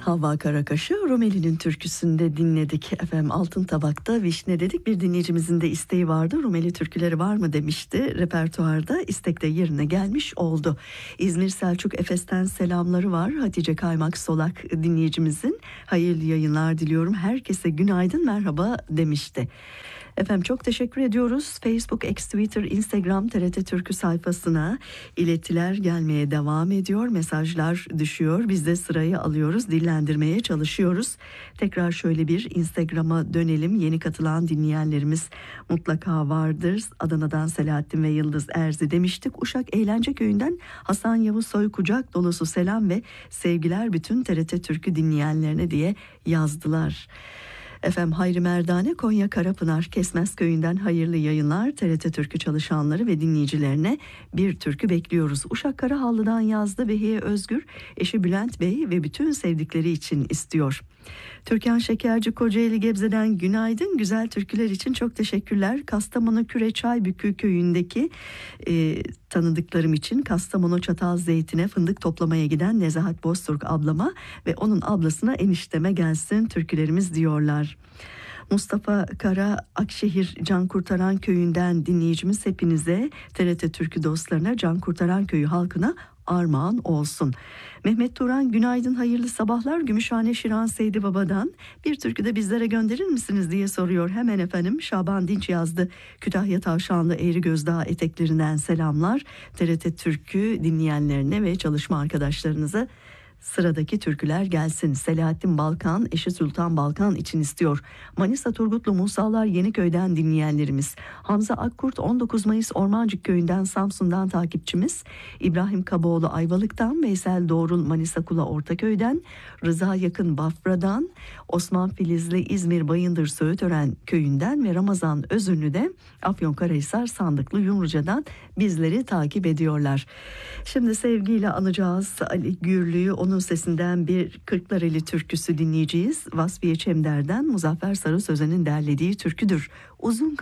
Havva Karakaş'ı Rumeli'nin türküsünde dinledik. Efendim Altın Tabak'ta vişne dedik. Bir dinleyicimizin de isteği vardı. Rumeli türküleri var mı demişti. Repertuarda istek de yerine gelmiş oldu. İzmir Selçuk Efes'ten selamları var. Hatice Kaymak Solak dinleyicimizin. Hayırlı yayınlar diliyorum. Herkese günaydın, merhaba demişti. Efendim çok teşekkür ediyoruz. Facebook, X, Twitter, Instagram, TRT Türkü sayfasına iletiler gelmeye devam ediyor. Mesajlar düşüyor. Biz de sırayı alıyoruz. Dillendirmeye çalışıyoruz. Tekrar şöyle bir Instagram'a dönelim. Yeni katılan dinleyenlerimiz mutlaka vardır. Adana'dan Selahattin ve Yıldız Erzi demiştik. Uşak Eğlence Köyü'nden Hasan Yavuz Soy kucak dolusu selam ve sevgiler bütün TRT Türkü dinleyenlerine diye yazdılar. Efendim Hayri Merdane Konya Karapınar Kesmez Köyü'nden hayırlı yayınlar. TRT Türkü çalışanları ve dinleyicilerine bir türkü bekliyoruz. Uşak Karahallı'dan yazdı. Behiye Özgür eşi Bülent Bey ve bütün sevdikleri için istiyor. Türkan Şekerci Kocaeli Gebze'den günaydın. Güzel türküler için çok teşekkürler. Kastamonu Küre Çaybükü köyündeki tanıdıklarım için Kastamonu Çatalzeytin'e fındık toplamaya giden Nezahat Bozturk ablama ve onun ablasına enişteme gelsin türkülerimiz diyorlar. Mustafa Kara Akşehir Can Kurtaran Köyü'nden dinleyicimiz hepinize, TRT Türkü dostlarına, Can Kurtaran Köyü halkına armağan olsun. Mehmet Turan günaydın, hayırlı sabahlar. Gümüşhane Şiran Seydi Baba'dan bir türkü de bizlere gönderir misiniz diye soruyor. Hemen efendim Şaban Dinç yazdı. Kütahya Tavşanlı Eğri Gözdağ eteklerinden selamlar. TRT Türkü dinleyenlerine ve çalışma arkadaşlarınıza sıradaki türküler gelsin. Selahattin Balkan eşi Sultan Balkan için istiyor. Manisa Turgutlu Musalar Yeniköy'den dinleyenlerimiz. Hamza Akkurt 19 Mayıs Ormancık Köyü'nden Samsun'dan takipçimiz. İbrahim Kaboğlu Ayvalık'tan, Veysel Doğrul Manisa Kula Ortaköy'den, Rıza Yakın Bafra'dan, Osman Filizli İzmir Bayındır Söğütören Köyü'nden ve Ramazan Özünlü de Afyonkarahisar Sandıklı Yumruca'dan bizleri takip ediyorlar. Şimdi sevgiyle anacağız Ali Gürlü'yü. Onun sesinden bir Kırklareli türküsü dinleyeceğiz. Vasfiye Çemder'den Muzaffer Sarı Sözen'in derlediği türküdür. Uzun